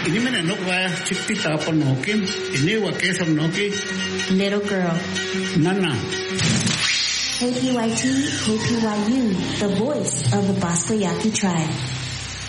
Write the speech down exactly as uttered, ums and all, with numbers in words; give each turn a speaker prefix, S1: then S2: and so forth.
S1: Ini mana nok wa chikti tapan nokin. Ini wa kesam noki.
S2: Little girl.
S1: Nana.
S2: K P Y T, K P Y U, the voice of the Bosco Yaqui tribe.